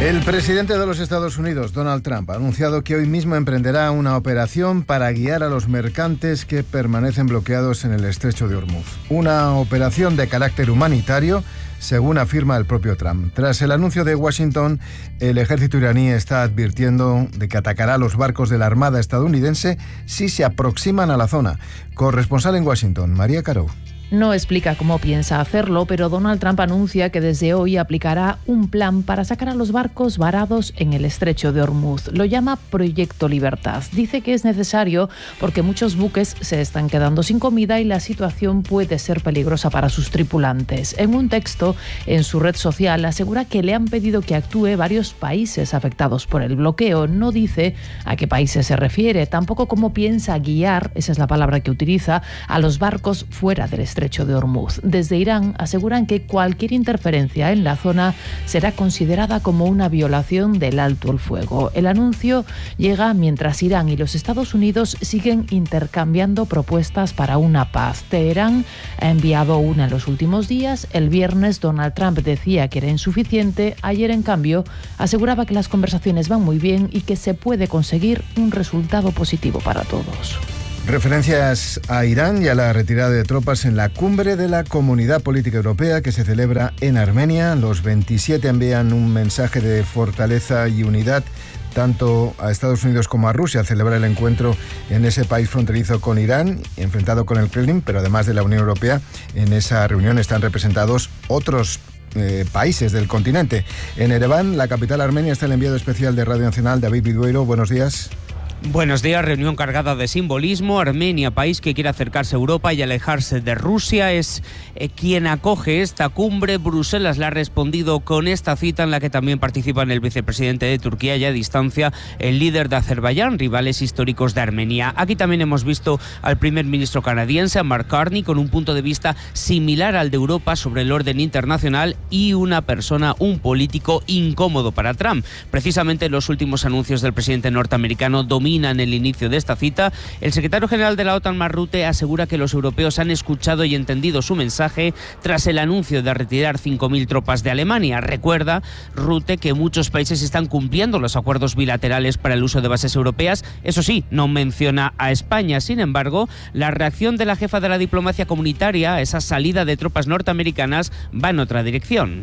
El presidente de los Estados Unidos, Donald Trump, ha anunciado que hoy mismo emprenderá una operación para guiar a los mercantes que permanecen bloqueados en el estrecho de Hormuz. Una operación de carácter humanitario, según afirma el propio Trump. Tras el anuncio de Washington, el ejército iraní está advirtiendo de que atacará los barcos de la Armada estadounidense si se aproximan a la zona. Corresponsal en Washington, María Caro. No explica cómo piensa hacerlo, pero Donald Trump anuncia que desde hoy aplicará un plan para sacar a los barcos varados en el estrecho de Hormuz. Lo llama Proyecto Libertad. Dice que es necesario porque muchos buques se están quedando sin comida y la situación puede ser peligrosa para sus tripulantes. En un texto en su red social asegura que le han pedido que actúe varios países afectados por el bloqueo. No dice a qué países se refiere, tampoco cómo piensa guiar, esa es la palabra que utiliza, a los barcos fuera del estrecho de Hormuz. Desde Irán aseguran que cualquier interferencia en la zona será considerada como una violación del alto el fuego. El anuncio llega mientras Irán y los Estados Unidos siguen intercambiando propuestas para una paz. Teherán ha enviado una en los últimos días. El viernes Donald Trump decía que era insuficiente. Ayer, en cambio, aseguraba que las conversaciones van muy bien y que se puede conseguir un resultado positivo para todos. Referencias a Irán y a la retirada de tropas en la cumbre de la Comunidad Política Europea que se celebra en Armenia. Los 27 envían un mensaje de fortaleza y unidad tanto a Estados Unidos como a Rusia al celebrar el encuentro en ese país fronterizo con Irán, enfrentado con el Kremlin, pero además de la Unión Europea, en esa reunión están representados otros países del continente. En Ereván, la capital armenia, está el enviado especial de Radio Nacional, David Vidueiro. Buenos días. Buenos días. Reunión cargada de simbolismo. Armenia, país que quiere acercarse a Europa y alejarse de Rusia, es quien acoge esta cumbre. Bruselas le ha respondido con esta cita en la que también participan el vicepresidente de Turquía y a distancia el líder de Azerbaiyán, rivales históricos de Armenia. Aquí también hemos visto al primer ministro canadiense, Mark Carney, con un punto de vista similar al de Europa sobre el orden internacional y una persona, un político incómodo para Trump. Precisamente los últimos anuncios del presidente norteamericano dominan el inicio de esta cita. El secretario general de la OTAN, Mark Rutte, asegura que los europeos han escuchado y entendido su mensaje tras el anuncio de retirar 5.000 tropas de Alemania. Recuerda Rutte que muchos países están cumpliendo los acuerdos bilaterales para el uso de bases europeas. Eso sí, no menciona a España. Sin embargo, la reacción de la jefa de la diplomacia comunitaria a esa salida de tropas norteamericanas va en otra dirección.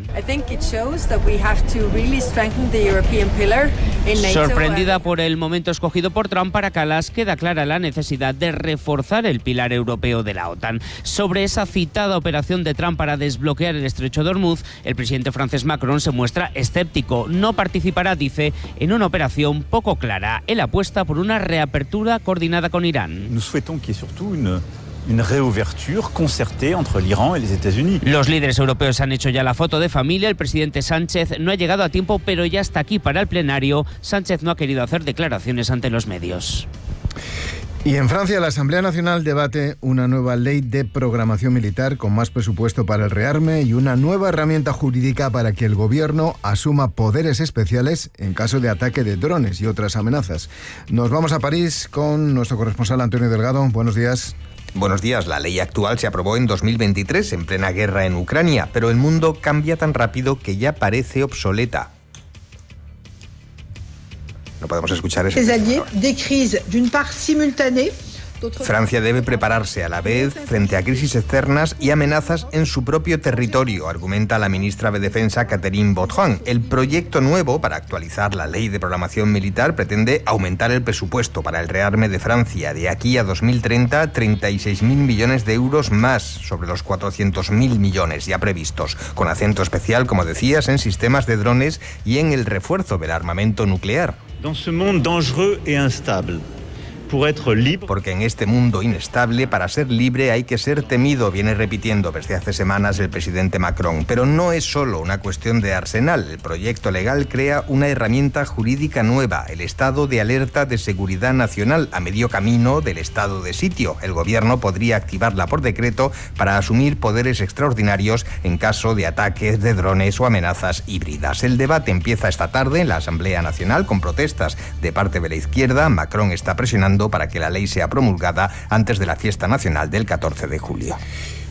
Sorprendida por el momento escogido por Trump para Kallas, queda clara la necesidad de reforzar el pilar europeo de la OTAN. Sobre esa citada operación de Trump para desbloquear el estrecho de Hormuz, el presidente francés Macron se muestra escéptico. No participará, dice, en una operación poco clara. Él apuesta por una reapertura coordinada con Irán. Nous souhaitons qu'il y ait surtout une réouverture concertée entre l'Iran et les États-Unis. Los líderes europeos han hecho ya la foto de familia. El presidente Sánchez no ha llegado a tiempo, pero ya está aquí para el plenario. Sánchez no ha querido hacer declaraciones ante los medios. Y en Francia, la Asamblea Nacional debate una nueva ley de programación militar con más presupuesto para el rearme y una nueva herramienta jurídica para que el gobierno asuma poderes especiales en caso de ataque de drones y otras amenazas. Nos vamos a París con nuestro corresponsal Antonio Delgado. Buenos días. Buenos días. La ley actual se aprobó en 2023, en plena guerra en Ucrania, pero el mundo cambia tan rápido que ya parece obsoleta. No podemos escuchar eso. Francia debe prepararse a la vez frente a crisis externas y amenazas en su propio territorio, argumenta la ministra de Defensa Catherine Vautrin. El proyecto nuevo para actualizar la ley de programación militar pretende aumentar el presupuesto para el rearme de Francia. De aquí a 2030, 36.000 millones de euros más sobre los 400.000 millones ya previstos, con acento especial, como decías, en sistemas de drones y en el refuerzo del armamento nuclear. Dans ce monde dangereux et instable, porque en este mundo inestable, para ser libre hay que ser temido, viene repitiendo desde hace semanas el presidente Macron. Pero no es solo una cuestión de arsenal. El proyecto legal crea una herramienta jurídica nueva, el estado de alerta de seguridad nacional, a medio camino del estado de sitio. El gobierno podría activarla por decreto para asumir poderes extraordinarios en caso de ataques de drones o amenazas híbridas. El debate empieza esta tarde en la Asamblea Nacional con protestas de parte de la izquierda. Macron está presionando para que la ley sea promulgada antes de la fiesta nacional del 14 de julio.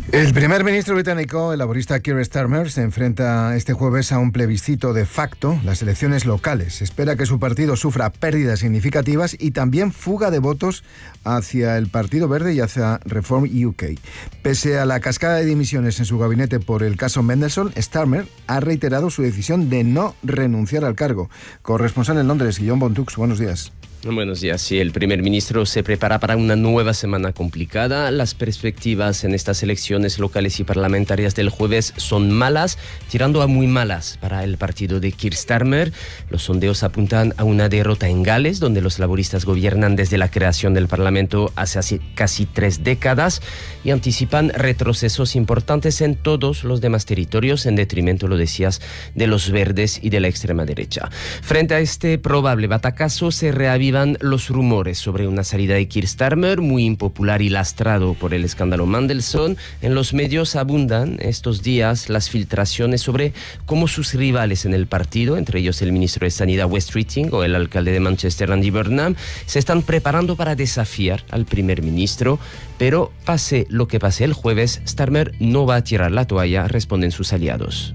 El primer ministro británico, el laborista Keir Starmer, se enfrenta este jueves a un plebiscito de facto, las elecciones locales. Se espera que su partido sufra pérdidas significativas y también fuga de votos hacia el Partido Verde y hacia Reform UK. Pese a la cascada de dimisiones en su gabinete por el caso Mendelssohn, Starmer ha reiterado su decisión de no renunciar al cargo. Corresponsal en Londres, Guillaume Bontux, buenos días. Buenos días. Sí, el primer ministro se prepara para una nueva semana complicada. Las perspectivas en estas elecciones locales y parlamentarias del jueves son malas, tirando a muy malas para el partido de Keir Starmer. Los sondeos apuntan a una derrota en Gales, donde los laboristas gobiernan desde la creación del Parlamento hace casi 3 décadas, y anticipan retrocesos importantes en todos los demás territorios, en detrimento, lo decías, de los verdes y de la extrema derecha. Frente a este probable batacazo, se reavivan los rumores sobre una salida de Keir Starmer, muy impopular y lastrado por el escándalo Mendelssohn. En los medios abundan estos días las filtraciones sobre cómo sus rivales en el partido, entre ellos el ministro de Sanidad Wes Streeting o el alcalde de Manchester Andy Burnham, se están preparando para desafiar al primer ministro. Pero pase lo que pase el jueves, Starmer no va a tirar la toalla, responden sus aliados.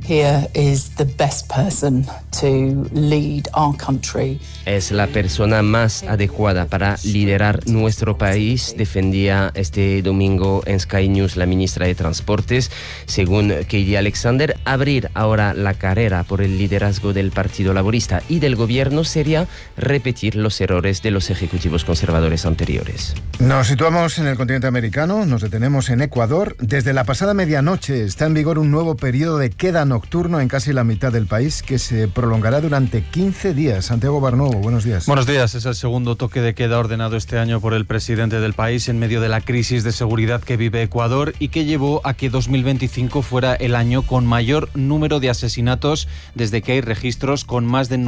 Es la persona más adecuada para liderar nuestro país, defendía este domingo en Sky News la ministra de Transportes. Según Katie Alexander, abrir ahora la carrera por el liderazgo del Partido Laborista y del gobierno sería repetir los errores de los ejecutivos conservadores anteriores. Nos situamos en el continente americano, nos detenemos en Ecuador. Desde la pasada medianoche está en vigor un nuevo periodo de queda nocturno en casi la mitad del país que se prolongará durante 15 días. Santiago Barnuevo, buenos días. Buenos días. Es el segundo toque de queda ordenado este año por el presidente del país en medio de la crisis de seguridad que vive Ecuador y que llevó a que 2025 fuera el año con mayor número de asesinatos desde que hay registros, con más de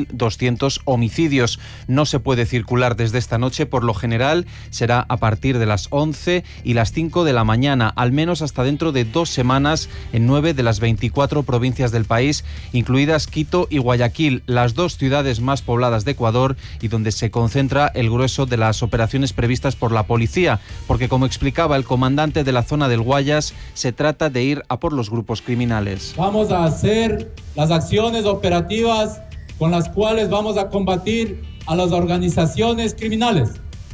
9.200 homicidios. No se puede circular desde esta noche, por lo general será a partir de las 11 y las 5 de la mañana, al menos hasta dentro de 2 semanas, en 9 de las 24 provincias del país, incluidas Quito y Guayaquil, las 2 ciudades más pobladas de Ecuador y donde se concentra el grueso de las operaciones previstas por la policía, porque, como explicaba el comandante de la zona del Guayas, se trata de ir a por los grupos criminales. Vamos a hacer las acciones operativas con las cuales vamos a combatir a las organizaciones criminales.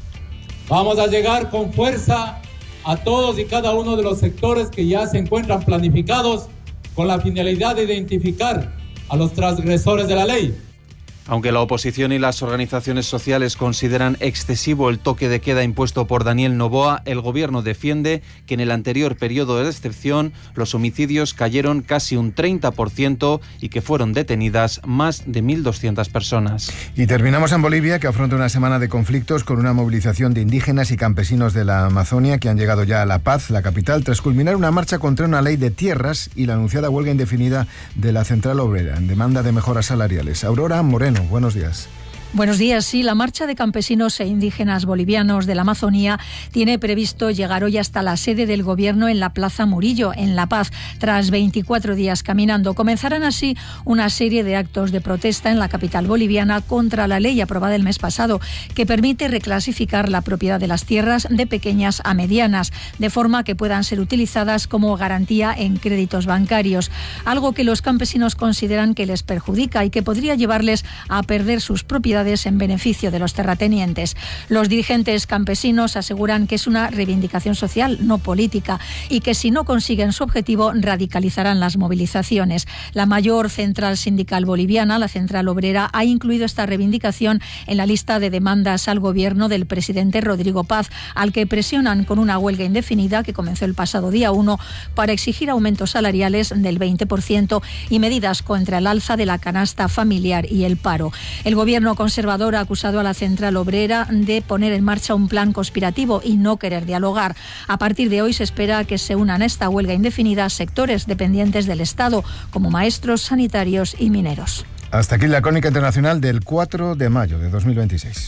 Vamos a llegar con fuerza a todos y cada uno de los sectores que ya se encuentran planificados con la finalidad de identificar a los transgresores de la ley. Aunque la oposición y las organizaciones sociales consideran excesivo el toque de queda impuesto por Daniel Noboa, el gobierno defiende que en el anterior periodo de excepción los homicidios cayeron casi un 30% y que fueron detenidas más de 1.200 personas. Y terminamos en Bolivia, que afronta una semana de conflictos con una movilización de indígenas y campesinos de la Amazonia que han llegado ya a La Paz, la capital, tras culminar una marcha contra una ley de tierras y la anunciada huelga indefinida de la Central Obrera en demanda de mejoras salariales. Aurora Moreno, buenos días. Buenos días. Sí, la marcha de campesinos e indígenas bolivianos de la Amazonía tiene previsto llegar hoy hasta la sede del gobierno en la Plaza Murillo, en La Paz, tras 24 días caminando. Comenzarán así una serie de actos de protesta en la capital boliviana contra la ley aprobada el mes pasado, que permite reclasificar la propiedad de las tierras de pequeñas a medianas, de forma que puedan ser utilizadas como garantía en créditos bancarios, algo que los campesinos consideran que les perjudica y que podría llevarles a perder sus propiedades en beneficio de los terratenientes. Los dirigentes campesinos aseguran que es una reivindicación social, no política, y que si no consiguen su objetivo radicalizarán las movilizaciones. La mayor central sindical boliviana, la Central Obrera, ha incluido esta reivindicación en la lista de demandas al gobierno del presidente Rodrigo Paz, al que presionan con una huelga indefinida que comenzó el pasado día 1 para exigir aumentos salariales del 20% y medidas contra el alza de la canasta familiar y el paro. El gobierno conservador ha acusado a la Central Obrera de poner en marcha un plan conspirativo y no querer dialogar. A partir de hoy se espera que se unan a esta huelga indefinida sectores dependientes del Estado, como maestros, sanitarios y mineros. Hasta aquí la crónica internacional del 4 de mayo de 2026.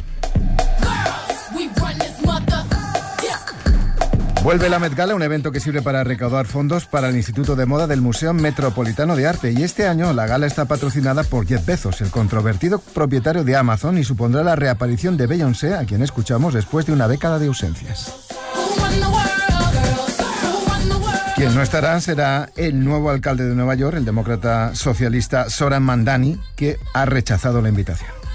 Vuelve la Met Gala, un evento que sirve para recaudar fondos para el Instituto de Moda del Museo Metropolitano de Arte. Y este año la gala está patrocinada por Jeff Bezos, el controvertido propietario de Amazon, y supondrá la reaparición de Beyoncé, a quien escuchamos después de una década de ausencias. Quien no estará será el nuevo alcalde de Nueva York, el demócrata socialista Zoran Mandani, que ha rechazado la invitación.